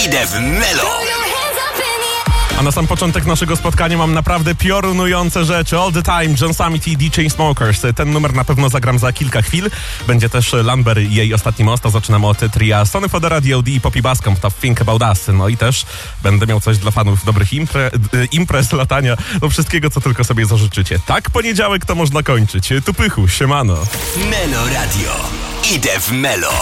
Idę w Melo. A na sam początek naszego spotkania mam naprawdę piorunujące rzeczy. All the Time, John Summit i The Chainsmokers. Ten numer na pewno zagram za kilka chwil. Będzie też Lamber i jej ostatni most. Zaczynamy od tria Sony Fodera, D.O.D. i Poppy Bascom. To Think About Us. No i też będę miał coś dla fanów dobrych imprez, latania, do wszystkiego, co tylko sobie zażyczycie. Tak, poniedziałek to można kończyć. Tu Pychu, siemano. Melo Radio. Idę w Melo.